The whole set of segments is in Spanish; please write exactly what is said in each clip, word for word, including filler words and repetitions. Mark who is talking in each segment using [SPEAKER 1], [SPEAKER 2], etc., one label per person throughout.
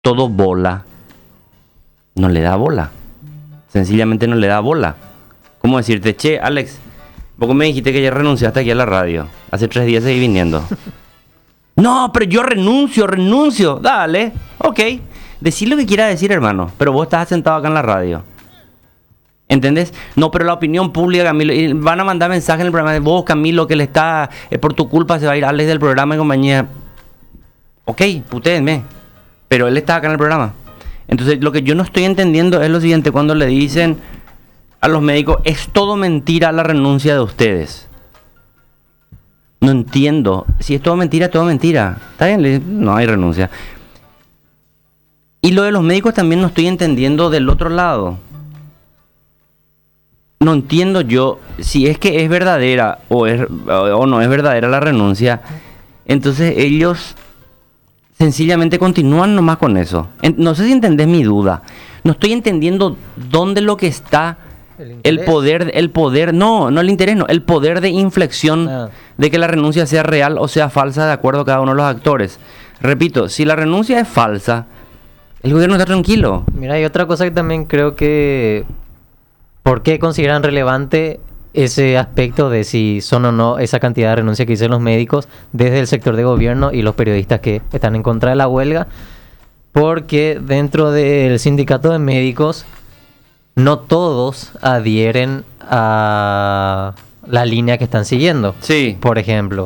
[SPEAKER 1] todo bola, no le da bola. Sencillamente no le da bola. ¿Cómo decirte, che, Alex, vos me dijiste que ya renunciaste aquí a la radio? Hace tres días seguí viniendo. No, pero yo renuncio, renuncio. Dale, ok. Decí lo que quieras decir, hermano, pero vos estás sentado acá en la radio. ¿Entendés? No, pero la opinión pública, Camilo, y van a mandar mensajes en el programa de vos, Camilo, que le está, eh, por tu culpa se va a ir Alex del programa y compañía. Ok, putéenme. Pero él está acá en el programa. Entonces, lo que yo no estoy entendiendo es lo siguiente, cuando le dicen a los médicos, es todo mentira la renuncia de ustedes. No entiendo. Si es todo mentira, es todo mentira. Está bien, no hay renuncia. Y lo de los médicos también no estoy entendiendo del otro lado. No entiendo yo si es que es verdadera o, es, o no es verdadera la renuncia. Entonces ellos sencillamente continúan nomás con eso. No sé si entendés mi duda. No estoy entendiendo dónde lo que está el, el poder, el poder, no, no el interés, no, el poder de inflexión ah. de que la renuncia sea real o sea falsa de acuerdo a cada uno de los actores. Repito, si la renuncia es falsa, el gobierno está tranquilo.
[SPEAKER 2] Mira, hay otra cosa que también creo que... ¿Por qué consideran relevante ese aspecto de si son o no esa cantidad de renuncias que dicen los médicos desde el sector de gobierno y los periodistas que están en contra de la huelga? Porque dentro del sindicato de médicos no todos adhieren a la línea que están siguiendo.
[SPEAKER 1] Sí.
[SPEAKER 2] Por ejemplo,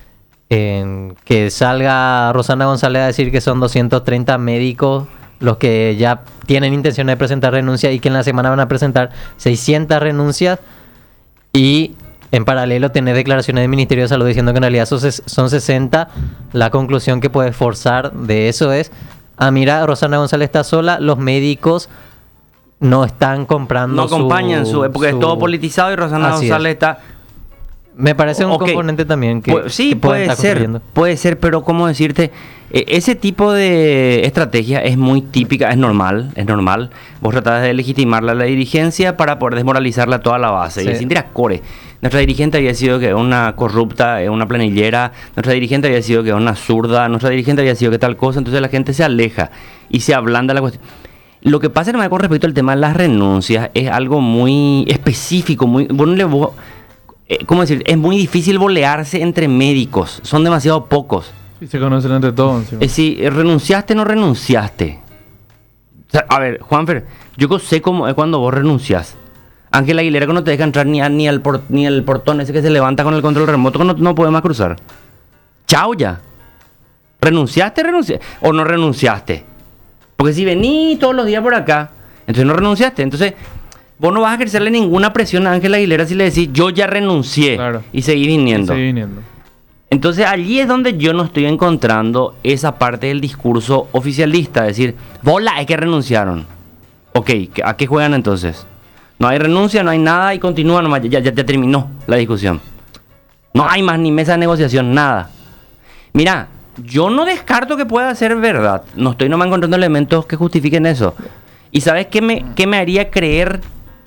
[SPEAKER 2] en que salga Rosana González a decir que son doscientos treinta médicos los que ya tienen intención de presentar renuncia y que en la semana van a presentar seiscientas renuncias, y en paralelo tener declaraciones del Ministerio de Salud diciendo que en realidad son, son sesenta. La conclusión que puede forzar de eso es, ah, mira, Rosana González está sola, los médicos no están comprando
[SPEAKER 1] no acompañan su, su porque su... es todo politizado y Rosana Así González es. está...
[SPEAKER 2] Me parece un
[SPEAKER 1] okay.
[SPEAKER 2] componente también que,
[SPEAKER 1] Pu- sí,
[SPEAKER 2] que
[SPEAKER 1] puede ser, puede ser, pero cómo decirte, eh, ese tipo de estrategia es muy típica, es normal, es normal. Vos tratás de legitimarla a la dirigencia para poder desmoralizarla a toda la base. Sí. Y decir, mira, core, nuestra dirigente había sido que es una corrupta, es una planillera, nuestra dirigente había sido que es una zurda, nuestra dirigente había sido que tal cosa, entonces la gente se aleja y se ablanda la cuestión. Lo que pasa, hermano, con respecto al tema de las renuncias, es algo muy específico, muy... Bueno, le vos, ¿cómo decir? Es muy difícil bolearse entre médicos. Son demasiado pocos.
[SPEAKER 3] Y se conocen entre todos.
[SPEAKER 1] Es decir, ¿renunciaste o no renunciaste? O sea, a ver, Juanfer, yo sé cómo es cuando vos renuncias. Ángel Aguilera, que no te deja entrar ni, a, ni, al por, ni al portón ese que se levanta con el control remoto, que no, no puede más cruzar. Chao ya. ¿Renunciaste, renunciaste? ¿O no renunciaste? Porque si venís todos los días por acá, entonces no renunciaste. Entonces... Vos no vas a ejercerle ninguna presión a Ángel Aguilera si le decís, yo ya renuncié, claro, y seguí viniendo.
[SPEAKER 3] Y seguí viniendo.
[SPEAKER 1] Entonces allí es donde yo no estoy encontrando esa parte del discurso oficialista, decir, bola, es que renunciaron. Ok, ¿a qué juegan entonces? No hay renuncia, no hay nada y continúa nomás, ya, ya, ya terminó la discusión. No hay más ni mesa de negociación, nada. Mira, yo no descarto que pueda ser verdad, no estoy nomás encontrando elementos que justifiquen eso. ¿Y sabes qué me, qué me haría creer?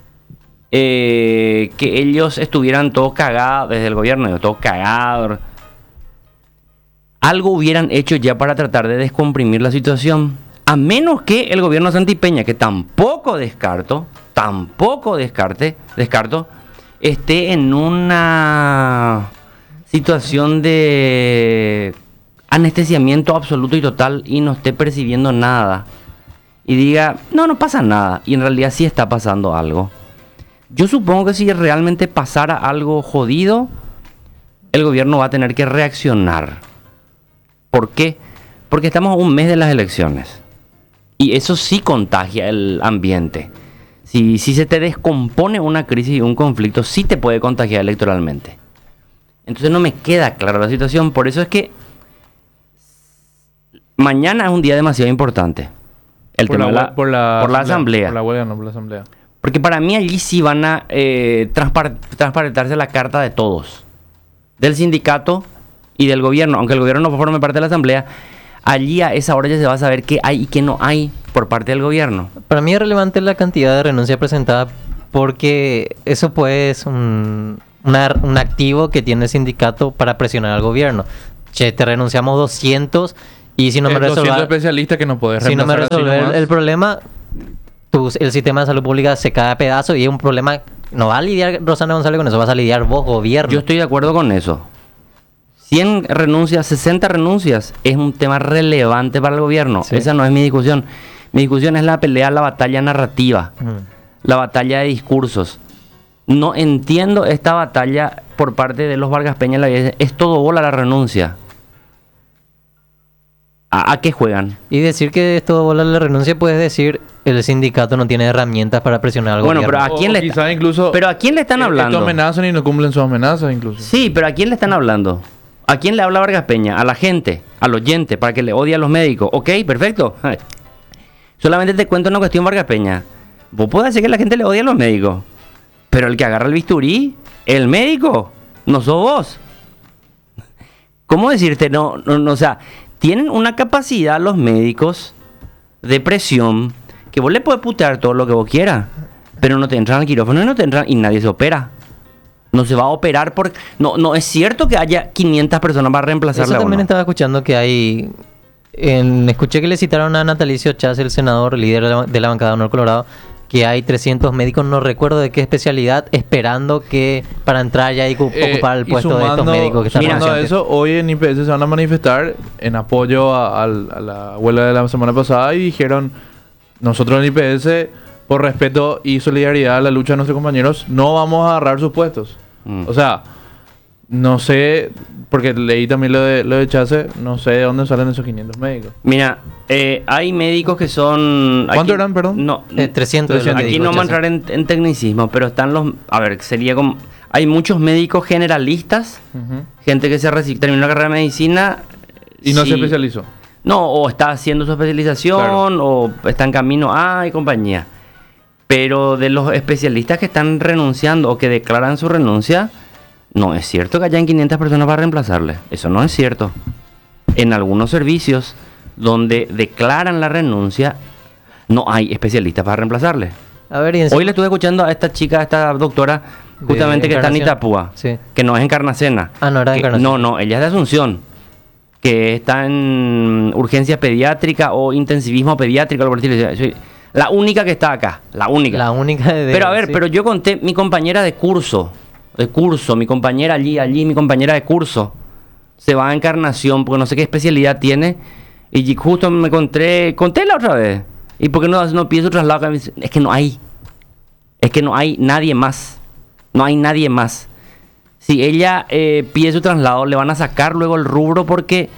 [SPEAKER 1] Eh, que ellos estuvieran todos cagados desde el gobierno, todos cagados. Algo hubieran hecho ya para tratar de descomprimir la situación. A menos que el gobierno Santipeña, que tampoco descarto, tampoco descarte, descarto, esté en una situación de anestesiamiento absoluto y total y no esté percibiendo nada. Y diga, no, no pasa nada. Y en realidad sí está pasando algo. Yo supongo que si realmente pasara algo jodido, el gobierno va a tener que reaccionar. ¿Por qué? Porque estamos a un mes de las elecciones. Y eso sí contagia el ambiente. Si, si se te descompone una crisis y un conflicto, sí te puede contagiar electoralmente. Entonces no me queda clara la situación. Por eso es que mañana es un día demasiado importante. El
[SPEAKER 3] por,
[SPEAKER 1] tema
[SPEAKER 3] la,
[SPEAKER 1] de la,
[SPEAKER 3] por, la,
[SPEAKER 1] por la
[SPEAKER 3] asamblea.
[SPEAKER 1] asamblea.
[SPEAKER 3] Por la huelga, no por la asamblea.
[SPEAKER 1] Porque para mí allí sí van a eh, transpar- transparentarse la carta de todos. Del sindicato y del gobierno. Aunque el gobierno no forme parte de la asamblea, allí a esa hora ya se va a saber qué hay y qué no hay por parte del gobierno.
[SPEAKER 2] Para mí es relevante la cantidad de renuncias presentadas porque eso puede ser un, una, un activo que tiene el sindicato para presionar al gobierno. Che, te renunciamos doscientos Y si no me
[SPEAKER 3] Es doscientos
[SPEAKER 2] resuelve
[SPEAKER 3] especialistas que no podés
[SPEAKER 2] si no me
[SPEAKER 3] reemplazar así
[SPEAKER 2] resuelve el,
[SPEAKER 3] nomás.
[SPEAKER 2] el problema, tu- el sistema de salud pública se cae a pedazos y es un problema. No va a lidiar Rosana González con eso, vas a lidiar vos, gobierno.
[SPEAKER 1] Yo estoy de acuerdo con eso. cien renuncias, sesenta renuncias es un tema relevante para el gobierno.
[SPEAKER 2] Sí.
[SPEAKER 1] Esa no es mi discusión. Mi discusión es la pelea, la batalla narrativa,
[SPEAKER 2] Mm.
[SPEAKER 1] la batalla de discursos. No entiendo esta batalla por parte de los Vargas Peña. La vida es todo bola la renuncia. ¿A, a qué juegan?
[SPEAKER 2] Y decir que esto bola la renuncia, puedes decir el sindicato no tiene herramientas para presionar al
[SPEAKER 1] Bueno,
[SPEAKER 2] gobierno.
[SPEAKER 1] pero ¿a quién
[SPEAKER 3] O
[SPEAKER 1] le
[SPEAKER 3] quizá
[SPEAKER 1] está-
[SPEAKER 3] incluso
[SPEAKER 1] pero a quién le están
[SPEAKER 3] eh,
[SPEAKER 1] hablando?
[SPEAKER 3] Estos amenazan y no cumplen sus amenazas incluso.
[SPEAKER 1] Sí, pero ¿a quién le están hablando? ¿A quién le habla Vargas Peña? A la gente, al oyente, para que le odie a los médicos. Ok, perfecto. Solamente te cuento una cuestión, Vargas Peña. Vos podés decir que la gente le odia a los médicos, pero el que agarra el bisturí, el médico, no sos vos. ¿Cómo decirte? No, no, no, o sea, tienen una capacidad los médicos de presión que vos le puedes putear todo lo que vos quieras, pero no te entran al quirófano y no te entran y nadie se opera. No se va a operar por... No, no es cierto que haya quinientas personas para reemplazarle
[SPEAKER 2] Eso
[SPEAKER 1] a
[SPEAKER 2] también
[SPEAKER 1] uno.
[SPEAKER 2] estaba escuchando que hay... en- escuché que le citaron a Natalicio Chaz, el senador líder de la, de la bancada de Honor Colorado, que hay trescientos médicos, no recuerdo de qué especialidad, esperando que para entrar ya y cu-
[SPEAKER 3] Eh,
[SPEAKER 2] ocupar el
[SPEAKER 3] y
[SPEAKER 2] puesto de estos
[SPEAKER 3] sumando-
[SPEAKER 2] médicos que están
[SPEAKER 3] sumando a
[SPEAKER 2] renunciantes.
[SPEAKER 3] eso, hoy en I P S se van a manifestar en apoyo a, al- a la huelga de la semana pasada y dijeron, nosotros en I P S, por respeto y solidaridad a la lucha de nuestros compañeros, no vamos a agarrar sus puestos.
[SPEAKER 1] Mm.
[SPEAKER 3] O sea, no sé, porque leí también lo de, lo de Chase, no sé de dónde salen esos quinientos médicos.
[SPEAKER 1] Mira, eh, hay médicos que son...
[SPEAKER 3] ¿Cuánto eran, perdón?
[SPEAKER 1] No,
[SPEAKER 2] Eh, trescientos de lo que
[SPEAKER 1] aquí
[SPEAKER 2] dijo
[SPEAKER 1] no vamos a
[SPEAKER 2] Chaz.
[SPEAKER 1] entrar en, en tecnicismo, pero están los... A ver, sería como... Hay muchos médicos generalistas,
[SPEAKER 3] Ujú.
[SPEAKER 1] gente que se reci- terminó la carrera de medicina...
[SPEAKER 3] Y no
[SPEAKER 1] sí,
[SPEAKER 3] se especializó.
[SPEAKER 1] No, o está haciendo su especialización,
[SPEAKER 3] Claro.
[SPEAKER 1] o está en camino A y compañía. Pero de los especialistas que están renunciando o que declaran su renuncia, no es cierto que hayan quinientas personas para reemplazarle. Eso no es cierto. En algunos servicios donde declaran la renuncia, no hay especialistas para reemplazarle.
[SPEAKER 2] A ver, y en-
[SPEAKER 1] Hoy le estuve escuchando a esta chica, a esta doctora, justamente que está en
[SPEAKER 2] Encarnación.
[SPEAKER 1] Itapúa,
[SPEAKER 2] Sí.
[SPEAKER 1] que no es Encarnacena.
[SPEAKER 2] Ah, no era de
[SPEAKER 1] Que-
[SPEAKER 2] Encarnación.
[SPEAKER 1] No, no, ella es de Asunción, que está en urgencia pediátrica o intensivismo pediátrico, algo por el estilo. Soy la única que está acá, la única.
[SPEAKER 2] La única de...
[SPEAKER 1] Pero a ver,
[SPEAKER 2] sí.
[SPEAKER 1] pero yo conté, mi compañera de curso, de curso, mi compañera allí, allí, mi compañera de curso, se va a Encarnación porque no sé qué especialidad tiene, y justo me encontré, conté la otra vez, y porque no, no pide su traslado, es que no hay, es que no hay nadie más, no hay nadie más. Si ella eh, pide su traslado, le van a sacar luego el rubro porque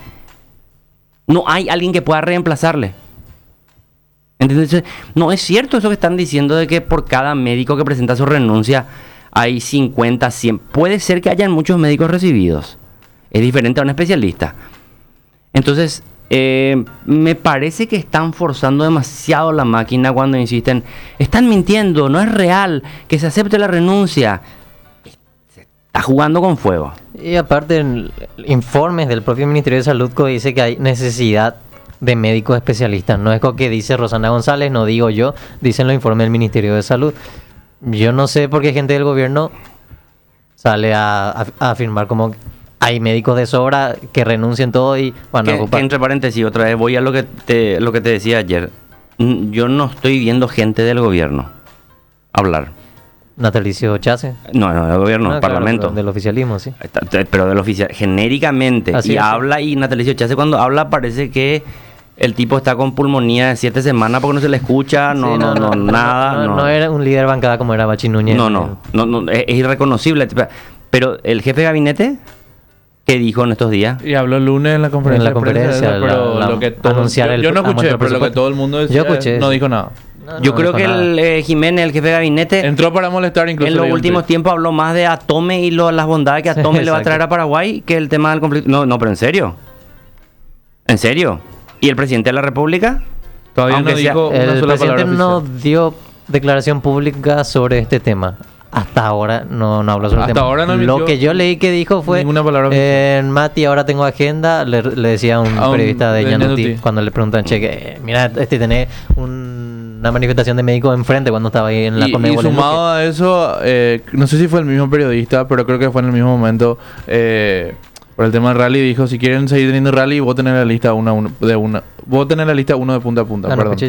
[SPEAKER 1] no hay alguien que pueda reemplazarle. Entonces, no es cierto eso que están diciendo de que por cada médico que presenta su renuncia hay cincuenta, cien. Puede ser que hayan muchos médicos recibidos. Es diferente a un especialista. Entonces, eh, me parece que están forzando demasiado la máquina cuando insisten, están mintiendo, no es real, que se acepte la renuncia. Se está jugando con fuego.
[SPEAKER 2] Y aparte, en informes del propio Ministerio de Salud que dice que hay necesidad de médicos especialistas. No es lo que dice Rosana González, no digo yo, dicen los informes del Ministerio de Salud. Yo no sé por qué gente del gobierno sale a, a- a afirmar como hay médicos de sobra que renuncien todo y van a
[SPEAKER 1] Que, que
[SPEAKER 2] ocupar.
[SPEAKER 1] entre paréntesis, otra vez voy a lo que te, lo que te decía ayer. Mm, Yo no estoy viendo gente del gobierno hablar.
[SPEAKER 2] Natalicio Chase.
[SPEAKER 1] No, no, del gobierno,
[SPEAKER 2] Ah,
[SPEAKER 1] del
[SPEAKER 2] claro,
[SPEAKER 1] parlamento.
[SPEAKER 2] del oficialismo, sí.
[SPEAKER 1] Está- te- Pero del oficial, genéricamente.
[SPEAKER 2] Así
[SPEAKER 1] y
[SPEAKER 2] es, sí.
[SPEAKER 1] habla, y Natalicio Chase cuando habla parece que el tipo está con pulmonía de siete semanas porque no se le escucha, no,
[SPEAKER 2] Sí,
[SPEAKER 1] no, no, nada.
[SPEAKER 2] No,
[SPEAKER 1] No,
[SPEAKER 2] no era un líder bancada como era Bachi Núñez.
[SPEAKER 1] no, no, no, no, es, es irreconocible. Pero el jefe de gabinete, ¿qué dijo en estos días?
[SPEAKER 3] Y habló el lunes en la conferencia.
[SPEAKER 2] En la
[SPEAKER 3] de prensa,
[SPEAKER 2] conferencia,
[SPEAKER 3] pero
[SPEAKER 2] la- la-
[SPEAKER 3] lo que todo,
[SPEAKER 2] anunciar
[SPEAKER 3] yo,
[SPEAKER 2] el-
[SPEAKER 3] yo no escuché,
[SPEAKER 2] aumento del
[SPEAKER 3] pero lo que
[SPEAKER 2] presupuesto.
[SPEAKER 3] todo el mundo decía,
[SPEAKER 2] Yo escuché
[SPEAKER 3] no
[SPEAKER 2] eso.
[SPEAKER 3] dijo nada.
[SPEAKER 2] No,
[SPEAKER 1] Yo
[SPEAKER 2] no
[SPEAKER 1] creo
[SPEAKER 2] dijo
[SPEAKER 1] que
[SPEAKER 2] nada.
[SPEAKER 1] el eh, Jiménez, el jefe de gabinete,
[SPEAKER 3] Entró para molestar incluso.
[SPEAKER 1] en los
[SPEAKER 3] leí un
[SPEAKER 1] últimos
[SPEAKER 3] tuit.
[SPEAKER 1] tiempos habló más de Atome y lo- las bondades que Atome le va a
[SPEAKER 2] Exacto.
[SPEAKER 1] traer a Paraguay que el tema del conflicto. No, no, pero en serio. ¿En serio? ¿Y el presidente de la República?
[SPEAKER 3] Todavía
[SPEAKER 1] aunque
[SPEAKER 3] no
[SPEAKER 1] sea-
[SPEAKER 3] dijo una
[SPEAKER 2] El
[SPEAKER 3] sola
[SPEAKER 2] presidente
[SPEAKER 3] palabra
[SPEAKER 2] no
[SPEAKER 3] oficial.
[SPEAKER 2] dio declaración pública sobre este tema. Hasta ahora no, no habló sobre el
[SPEAKER 3] Hasta
[SPEAKER 2] tema.
[SPEAKER 3] ahora no
[SPEAKER 2] Lo
[SPEAKER 3] emitió
[SPEAKER 2] que yo leí que dijo fue
[SPEAKER 3] ninguna palabra oficial.
[SPEAKER 2] eh, Mati, ahora tengo agenda, le, le decía a un
[SPEAKER 3] A un-
[SPEAKER 2] periodista de
[SPEAKER 3] de
[SPEAKER 2] Ñanuti
[SPEAKER 3] Ñanuti.
[SPEAKER 2] cuando le preguntan, che, que, eh, mira, este tenés un- una manifestación de médicos enfrente cuando estaba ahí en la
[SPEAKER 3] Y, y
[SPEAKER 2] Conmebol en
[SPEAKER 3] sumado
[SPEAKER 2] Luque.
[SPEAKER 3] a eso, eh, no sé si fue el mismo periodista, pero creo que fue en el mismo momento. eh, Por el tema del rally dijo, si quieren seguir teniendo rally, voten en la lista una, a uno- de una. Voten en la lista uno de punta a punta,
[SPEAKER 2] Ah, no,
[SPEAKER 3] perdón.
[SPEAKER 2] escuché